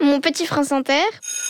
mon petit France Inter.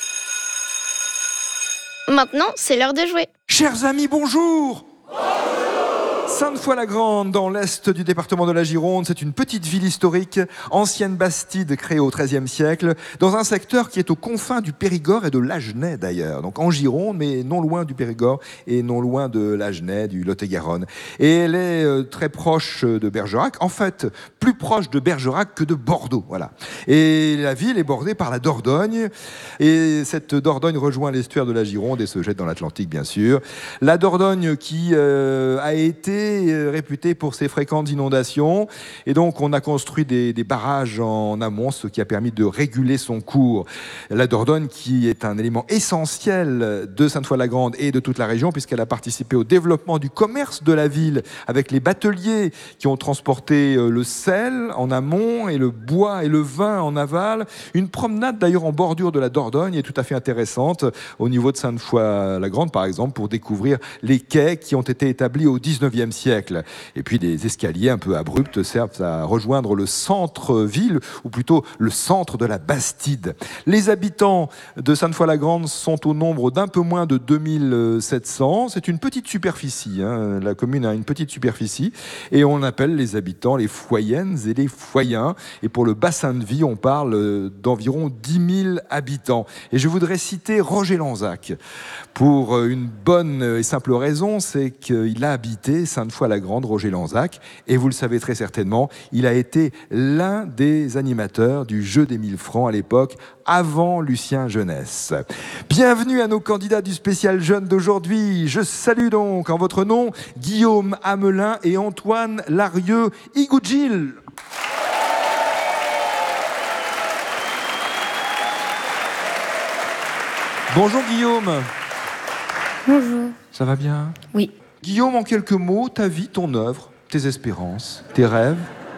Maintenant, c'est l'heure de jouer. Chers amis, bonjour. Sainte-Foy-la-Grande, dans l'est du département de la Gironde, c'est une petite ville historique, ancienne bastide créée au XIIIe siècle, dans un secteur qui est aux confins du Périgord et de l'Agenais d'ailleurs. Donc en Gironde, mais non loin du Périgord et non loin de l'Agenais, du Lot-et-Garonne. Et elle est très proche de Bergerac, en fait plus proche de Bergerac que de Bordeaux. Voilà. Et la ville est bordée par la Dordogne, et cette Dordogne rejoint l'estuaire de la Gironde et se jette dans l'Atlantique bien sûr. La Dordogne qui a été réputé pour ses fréquentes inondations, et donc on a construit des barrages en amont, ce qui a permis de réguler son cours. La Dordogne qui est un élément essentiel de Sainte-Foy-la-Grande et de toute la région, puisqu'elle a participé au développement du commerce de la ville avec les bateliers qui ont transporté le sel en amont et le bois et le vin en aval. Une promenade d'ailleurs en bordure de la Dordogne est tout à fait intéressante au niveau de Sainte-Foy-la-Grande par exemple, pour découvrir les quais qui ont été établis au 19e siècle. Et puis des escaliers un peu abrupts servent à rejoindre le centre-ville, ou plutôt le centre de la Bastide. Les habitants de Sainte-Foy-la-Grande sont au nombre d'un peu moins de 2700. C'est une petite superficie, hein. La commune a une petite superficie, et on appelle les habitants les Foyennes et les Foyens. Et pour le bassin de vie, on parle d'environ 10 000 habitants. Et je voudrais citer Roger Lanzac, pour une bonne et simple raison, c'est qu'il a habité Sainte-Foy-la-Grande, Roger Lanzac, et vous le savez très certainement, il a été l'un des animateurs du jeu des 1000 francs à l'époque, avant Lucien Jeunesse. Bienvenue à nos candidats du spécial jeune d'aujourd'hui. Je salue donc en votre nom Guillaume Hamelin et Antoine Larieux-Igoudjil. Bonjour Guillaume. Bonjour. Ça va bien? Oui. Guillaume, en quelques mots, ta vie, ton œuvre, tes espérances, tes rêves?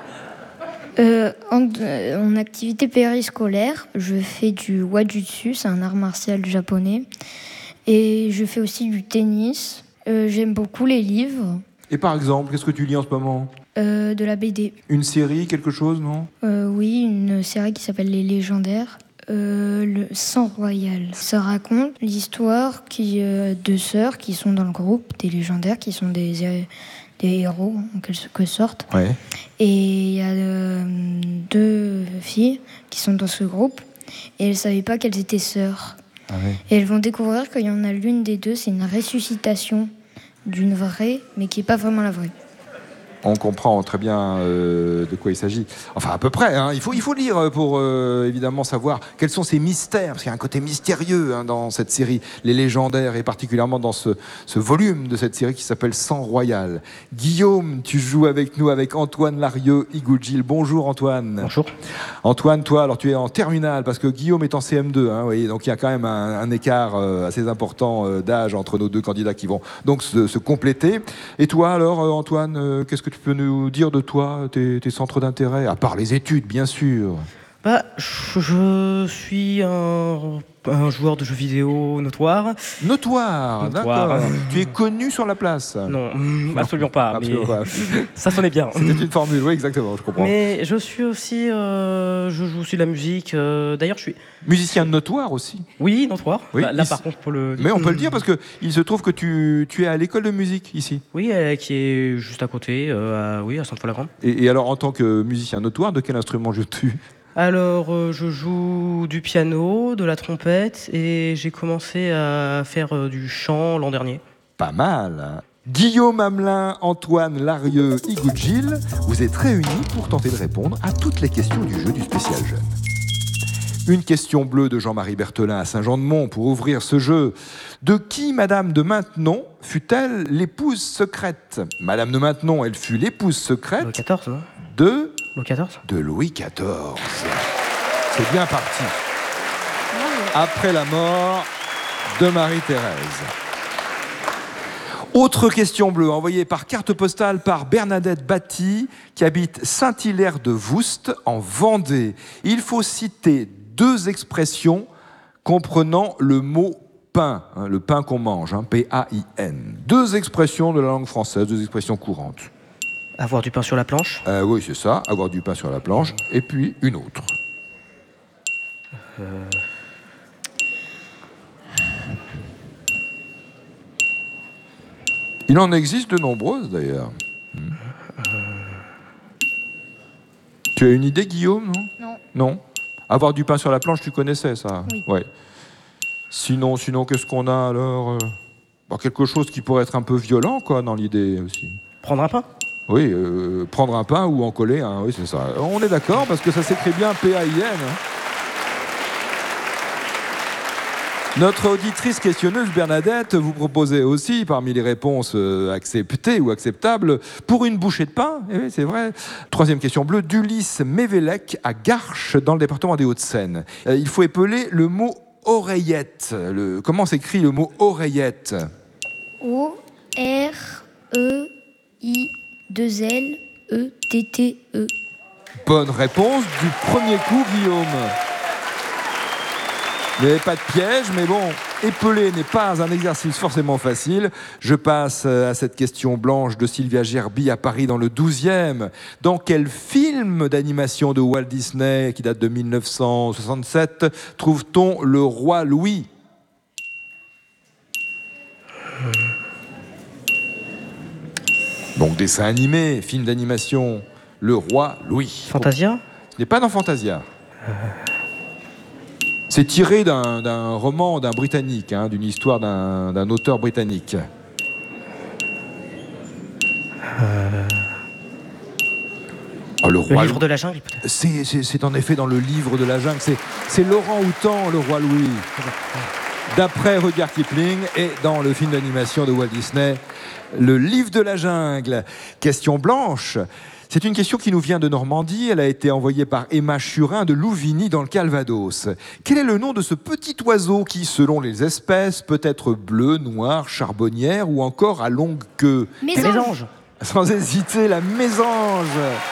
En activité périscolaire, je fais du Wajutsu, c'est un art martial japonais. Et je fais aussi du tennis. J'aime beaucoup les livres. Et par exemple, qu'est-ce que tu lis en ce moment? De la BD. Une série, quelque chose, non? Oui, une série qui s'appelle Les Légendaires. Le Sang Royal. Ça raconte l'histoire de sœurs qui sont dans le groupe des légendaires, qui sont des héros en quelque sorte. Ouais. Et il y a 2 filles qui sont dans ce groupe et elles ne savaient pas qu'elles étaient sœurs. Ah ouais. Et elles vont découvrir qu'il y en a l'une des deux, c'est une ressuscitation d'une vraie, mais qui n'est pas vraiment la vraie. On comprend très bien de quoi il s'agit. Enfin, à peu près. Hein. Il faut lire pour évidemment savoir quels sont ces mystères. Parce qu'il y a un côté mystérieux dans cette série, Les Légendaires, et particulièrement dans ce volume de cette série qui s'appelle Sang Royal. Guillaume, tu joues avec nous avec Antoine Larieux-Igoudjil. Bonjour Antoine. Bonjour. Antoine, toi, alors tu es en terminale parce que Guillaume est en CM2. Hein, oui, donc il y a quand même un écart assez important d'âge entre nos deux candidats qui vont donc se compléter. Et toi alors, Antoine, qu'est-ce que tu peux nous dire de toi, tes centres d'intérêt, à part les études, bien sûr? Je suis un joueur de jeux vidéo notoire. Notoire. D'accord. Tu es connu sur la place? Non, absolument pas. Absolument pas. Ça sonnait bien. C'était une formule, oui, exactement, je comprends. Mais je suis aussi, je joue aussi de la musique. D'ailleurs, je suis musicien notoire aussi. Oui, notoire. Oui, là, par contre, pour le. Mais on peut le dire parce que il se trouve que tu es à l'école de musique ici. Oui, qui est juste à côté, à Sainte-Foy-la-Grande. Et alors, en tant que musicien notoire, de quel instrument joues-tu? Alors, je joue du piano, de la trompette, et j'ai commencé à faire du chant l'an dernier. Pas mal. Guillaume Hamelin, Antoine Larieux-Igoudjil, vous êtes réunis pour tenter de répondre à toutes les questions du jeu du spécial jeune. Une question bleue de Jean-Marie Berthelin à Saint-Jean-de-Mont pour ouvrir ce jeu. De qui Madame de Maintenon fut-elle l'épouse secrète? Madame de Maintenon, elle fut l'épouse secrète Louis XIV, non? de Louis XIV. De Louis XIV. C'est bien parti. Après la mort de Marie-Thérèse. Autre question bleue envoyée par carte postale par Bernadette Batty qui habite Saint-Hilaire de Voust en Vendée. Il faut citer 2 expressions comprenant le mot pain, le pain qu'on mange, P-A-I-N. 2 expressions de la langue française, 2 expressions courantes. Avoir du pain sur la planche. Oui, c'est ça, avoir du pain sur la planche. Et puis une autre. Il en existe de nombreuses d'ailleurs. Tu as une idée, Guillaume, non? Non. Non. Avoir du pain sur la planche, tu connaissais ça? Oui. Ouais. Sinon, qu'est-ce qu'on a alors? Quelque chose qui pourrait être un peu violent, quoi, dans l'idée aussi. Prendre un pain? Oui, prendre un pain ou en coller un, oui, c'est ça. On est d'accord, parce que ça s'écrit bien P-A-I-N. Notre auditrice questionneuse Bernadette vous proposait aussi, parmi les réponses acceptées ou acceptables, pour une bouchée de pain, eh oui, c'est vrai. Troisième question bleue, d'Ulysse Mévélec à Garches, dans le département des Hauts-de-Seine. Il faut épeler le mot oreillette. Comment s'écrit le mot oreillette? O-R-E-I-2-L-E-T-T-E. Bonne réponse du premier coup, Guillaume. Il n'y avait pas de piège, mais bon, épeler n'est pas un exercice forcément facile. Je passe à cette question blanche de Sylvia Gerby à Paris dans le 12e. Dans quel film d'animation de Walt Disney, qui date de 1967, trouve-t-on le roi Louis? Donc dessin animé, film d'animation, le roi Louis. Fantasia? Ce n'est pas dans Fantasia. C'est tiré d'un roman d'un Britannique, d'une histoire d'un auteur britannique. Le livre de la jungle, peut-être? C'est en effet dans le livre de la jungle. C'est Laurent Houtan, le roi Louis. D'après Rudyard Kipling et dans le film d'animation de Walt Disney, le livre de la jungle. Question blanche. C'est une question qui nous vient de Normandie. Elle a été envoyée par Emma Churin de Louvigny dans le Calvados. Quel est le nom de ce petit oiseau qui, selon les espèces, peut être bleu, noir, charbonnière ou encore à longue queue? Mésange. Sans hésiter, la mésange.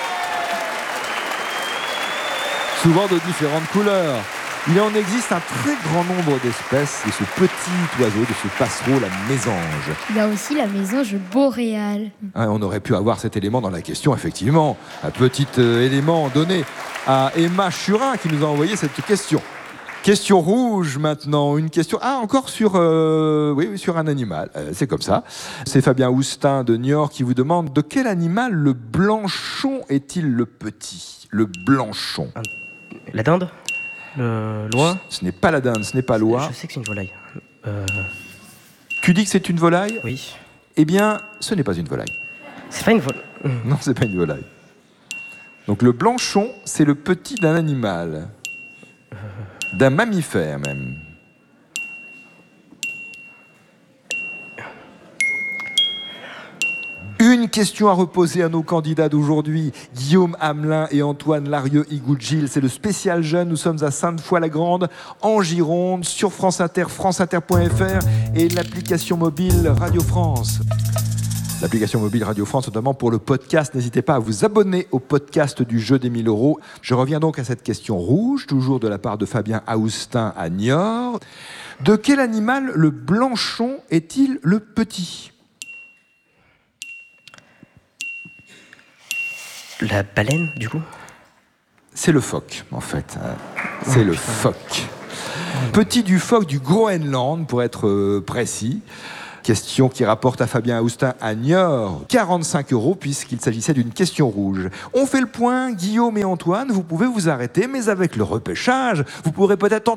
Souvent de différentes couleurs. Il en existe un très grand nombre d'espèces de ce petit oiseau, de ce passereau, la mésange. Il y a aussi la mésange boréale. On aurait pu avoir cet élément dans la question, effectivement. Un petit élément donné à Emma Churin qui nous a envoyé cette question. Question rouge maintenant, une question encore sur sur un animal, c'est comme ça. C'est Fabien Houstin de Niort qui vous demande de quel animal le blanchon est-il le petit? Le blanchon. La dinde? L'oie? Ce n'est pas la dinde, ce n'est pas l'oie. Je sais que c'est une volaille. Tu dis que c'est une volaille? Oui. Eh bien, ce n'est pas une volaille. C'est pas une volaille. Non, c'est pas une volaille. Donc le blanchon, c'est le petit d'un animal. D'un mammifère même. Une question à reposer à nos candidats d'aujourd'hui, Guillaume Hamelin et Antoine Larieux-Igoudgil. C'est le spécial jeune. Nous sommes à Sainte-Foy-la-Grande, en Gironde, sur France Inter, franceinter.fr et l'application mobile Radio France. L'application mobile Radio France, notamment pour le podcast. N'hésitez pas à vous abonner au podcast du jeu des 1000 €. Je reviens donc à cette question rouge, toujours de la part de Fabien Houstin à Niort. De quel animal le blanchon est-il le petit? La baleine, du coup? C'est le phoque, en fait. C'est le phoque. Petit du phoque du Groenland, pour être précis. Question qui rapporte à Fabien Houstin à Niort 45 € puisqu'il s'agissait d'une question rouge. On fait le point, Guillaume et Antoine, vous pouvez vous arrêter, mais avec le repêchage, vous pourrez peut-être